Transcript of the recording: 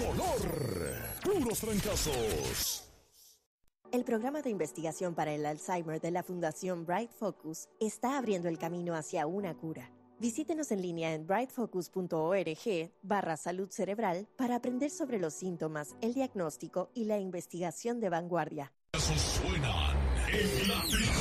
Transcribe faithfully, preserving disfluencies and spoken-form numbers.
color. Puros trancazos. El programa de investigación para el Alzheimer de la Fundación Bright Focus está abriendo el camino hacia una cura. Visítenos en línea en brightfocus.org barra salud cerebral para aprender sobre los síntomas, el diagnóstico y la investigación de vanguardia. Suenan en la